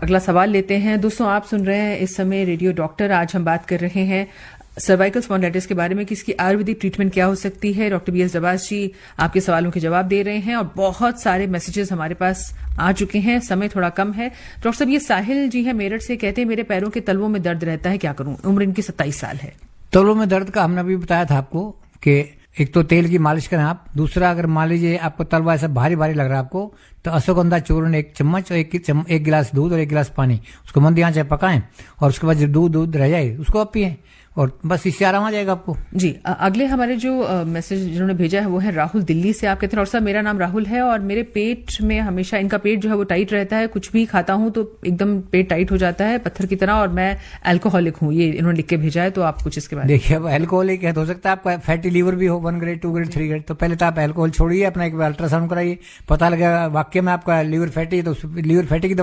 अगला सवाल लेते हैं। दोस्तों, आप सुन रहे हैं इस समय रेडियो डॉक्टर। आज हम बात कर रहे हैं सर्वाइकल स्पॉन्डिलाइटिस के बारे में कि इसकी आयुर्वेदिक ट्रीटमेंट क्या हो सकती है। डॉक्टर बीएस डबास जी आपके सवालों के जवाब दे रहे हैं और बहुत सारे मैसेजेस हमारे पास आ चुके हैं। समय थोड़ा कम है। डॉक्टर साहब, ये साहिल जी है मेरठ से, कहते हैं मेरे पैरों के तलवों में दर्द रहता है, क्या करूं? उम्र इनकी 27 साल है। तलवों में दर्द का हमने अभी बताया था आपको कि एक तो तेल की मालिश करें आप। दूसरा, अगर मान लीजिए आपको तलवा ऐसा भारी भारी लग रहा है आपको, तो अश्वगंधा चूर्ण 1 चम्मच और एक गिलास दूध और 1 गिलास पानी, उसको मंदी आंच पे पकाएं और उसके बाद जब दूध रह जाए उसको आप पिएं और बस इससे आराम आ जाएगा आपको। जी, अगले हमारे जो मैसेज जिन्होंने भेजा है वो है राहुल दिल्ली से। आप कहते हैं, और सर मेरा नाम राहुल है और मेरे पेट में हमेशा, इनका पेट जो है वो टाइट रहता है, कुछ भी खाता हूं तो एकदम पेट टाइट हो जाता है पत्थर की तरह, और मैं अल्कोहलिक हूं। ये इन्होंने लिख के भेजा है, तो आप कुछ इसके बारे में देखिए। अब अल्कोहलिक है तो हो सकता है आपका फैटी लीवर भी हो, 1 ग्रेड 2 ग्रेड 3 ग्रेड। तो पहले तो आप अल्कोहल छोड़िए, अपना एक अल्ट्रासाउंड कराइए, पता लगेगा वाकई में आपका लीवर फैटी है, तो लीवर फैटी की